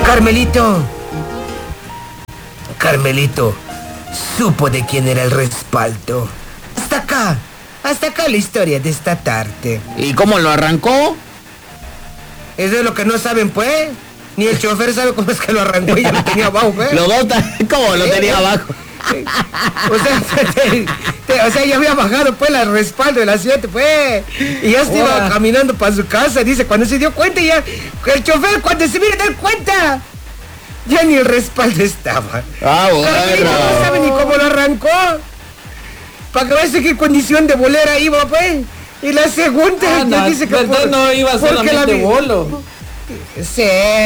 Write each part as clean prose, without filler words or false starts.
Carmelito supo de quién era el respaldo. Hasta acá la historia de esta tarde. ¿Y cómo lo arrancó? Eso es lo que no saben, pues. Ni el chofer sabe cómo es que lo arrancó y ya lo tenía abajo, pues. Los dos, ¿cómo lo tenía abajo? O sea, ya había bajado, pues, el respaldo del asiento, pues. Y ya se iba caminando para su casa, dice, cuando se dio cuenta, ya... El chofer, cuando se viene a dar cuenta, ya ni el respaldo estaba. Bueno. No sabe ni cómo lo arrancó. Para que veas en qué condición de bolera iba, pues. Y la segunda, no, dice que... no iba solamente bolo. Sí.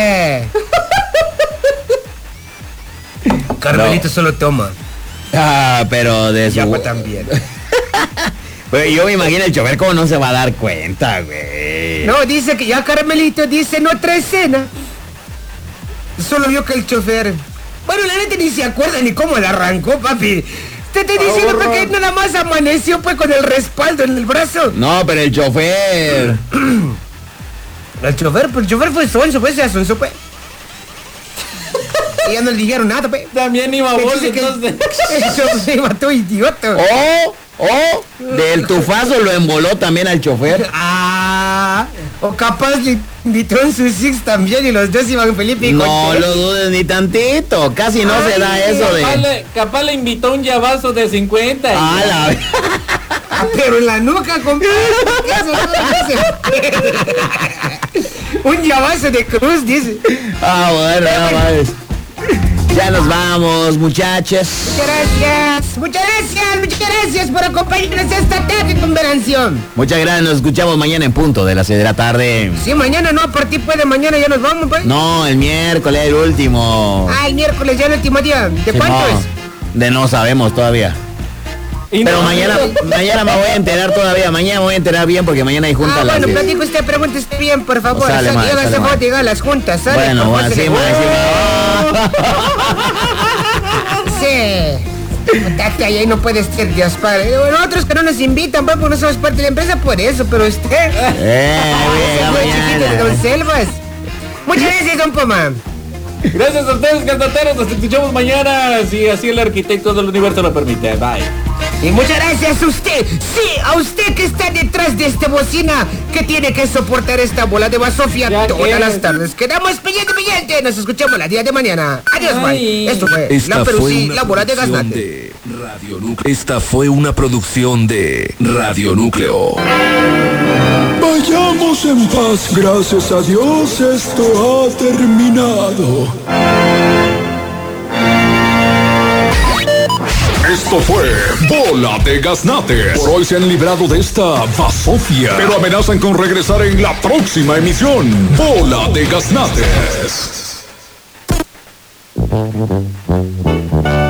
Carmelito solo toma. Pero de su... Yapa también. Pero yo me imagino el chofer cómo no se va a dar cuenta, güey. No, dice que ya Carmelito dice en otra escena. Solo vio que el chofer... Bueno, la neta ni se acuerda ni cómo le arrancó, papi. Te estoy diciendo porque nada más amaneció pues con el respaldo en el brazo. No, pero el chofer... El chofer fue sonso, pues, se asonso, pues. Y ya no le dijeron nada, pues. También iba bolo, entonces. El chofer iba todo idiota. Del tufazo lo emboló también al chofer. O capaz le invitó en sus six también y los dos iban Felipe y no lo dudes ni tantito, casi no se da eso de... Capaz le invitó un llavazo de 50. Pero en la nuca, compadre. Un llavazo de cruz, dice. Bueno, nada más. Ya nos vamos, muchachos. Muchas gracias por acompañarnos esta tarde con Venanción. Muchas gracias, nos escuchamos mañana en punto de las 6 de la tarde. Sí, mañana no, a partir pues de mañana ya nos vamos, pues. No, el miércoles, el último. El miércoles ya el último día. ¿De cuánto es? De no sabemos todavía. Pero mañana me voy a enterar todavía. Mañana me voy a enterar bien porque mañana hay juntas. Bueno, platico usted, pregúntese bien, por favor. Diga las juntas, ¿sale? Bueno, así. Sí. Ahí no puede ser Dios padre. Bueno, otros que no nos invitan, pues, porque no somos parte de la empresa por eso, pero usted. Chiquito de Don Selvas. Muchas gracias, don Poma. Gracias a ustedes, cantateros. Nos escuchamos mañana, si así el arquitecto del universo lo permite. Bye. Y muchas gracias a usted, a usted que está detrás de esta bocina, que tiene que soportar esta bola de basofia todas las tardes. Quedamos pendiente. Nos escuchamos el día de mañana. Adiós, bye. Esto fue la Perusí, la bola de Gaznate. Esta fue una producción de Radio Núcleo. Vayamos en paz, gracias a Dios, esto ha terminado. Esto fue Bola de Gaznate. Por hoy se han librado de esta basofia, pero amenazan con regresar en la próxima emisión. Bola de Gaznates.